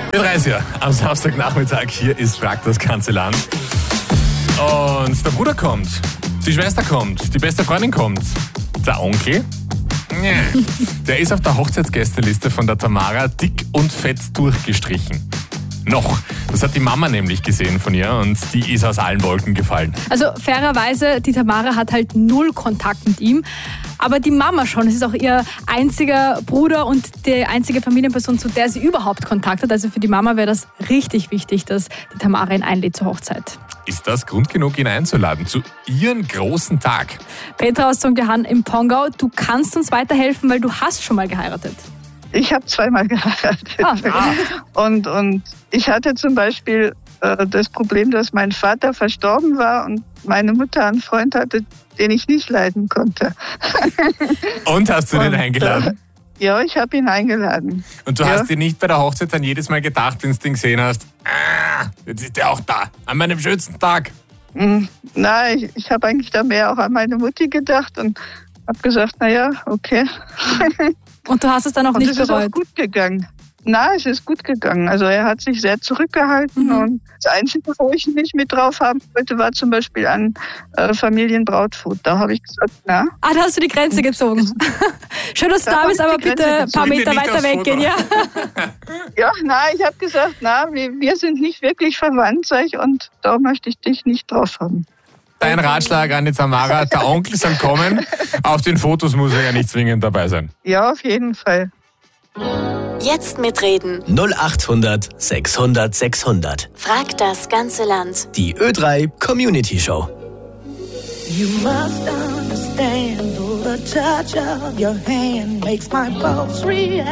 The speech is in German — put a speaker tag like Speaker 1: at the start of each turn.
Speaker 1: Ö3 am Samstagnachmittag. Hier ist Frag das ganze Land. Und der Bruder kommt, die Schwester kommt, die beste Freundin kommt. Der Onkel? Nee. Der ist auf der Hochzeitsgästeliste von der Tamara dick und fett durchgestrichen. Noch. Das hat die Mama nämlich gesehen von ihr und die ist aus allen Wolken gefallen.
Speaker 2: Also fairerweise, die Tamara hat halt 0 Kontakt mit ihm. Aber die Mama schon. Es ist auch ihr einziger Bruder und die einzige Familienperson, zu der sie überhaupt Kontakt hat. Also für die Mama wäre das richtig wichtig, dass die Tamara ihn einlädt zur Hochzeit.
Speaker 1: Ist das Grund genug, ihn einzuladen zu ihrem großen Tag?
Speaker 2: Petra aus St. Johann im Pongau, du kannst uns weiterhelfen, weil du hast schon mal geheiratet.
Speaker 3: Ich habe zweimal geheiratet. Und ich hatte zum Beispiel das Problem, dass mein Vater verstorben war und meine Mutter einen Freund hatte, den ich nicht leiden konnte.
Speaker 1: Und hast du den eingeladen?
Speaker 3: Ja, ich habe ihn eingeladen.
Speaker 1: Und du hast dir nicht bei der Hochzeit dann jedes Mal gedacht, wenn du den gesehen hast, jetzt ist der auch da, an meinem schönsten Tag?
Speaker 3: Nein, ich habe eigentlich da mehr auch an meine Mutti gedacht und habe gesagt, naja, okay.
Speaker 2: Und du hast es dann auch nicht bereut?
Speaker 3: Es ist auch gut gegangen. Na, es ist gut gegangen. Also er hat sich sehr zurückgehalten und das Einzige, wo ich ihn nicht mit drauf haben wollte, war zum Beispiel an Familienbrautfood. Da habe ich gesagt, na.
Speaker 2: Ah, da hast du die Grenze gezogen. Schön, dass du da bist, aber bitte ein paar Meter weiter weggehen, ja?
Speaker 3: Ja, nein, ich habe gesagt, na, wir sind nicht wirklich verwandt, sag ich, und da möchte ich dich nicht drauf haben.
Speaker 1: Dein Ratschlag an die Tamara, der Onkel soll kommen. Auf den Fotos muss er ja nicht zwingend dabei sein.
Speaker 3: Ja, auf jeden Fall.
Speaker 4: Jetzt mitreden.
Speaker 5: 0800 600 600.
Speaker 4: Frag das ganze Land.
Speaker 5: Die Ö3 Community Show.
Speaker 6: You must understand, the touch of your hand makes my pulse react.